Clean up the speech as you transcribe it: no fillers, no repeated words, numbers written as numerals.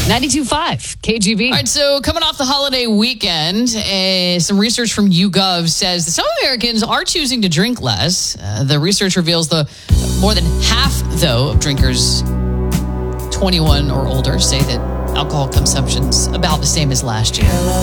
92.5 KGB. All right, so coming off the holiday weekend, some research from YouGov says that some Americans are choosing to drink less. The research reveals more than half, though, of drinkers 21 or older say that alcohol consumption's about the same as last year.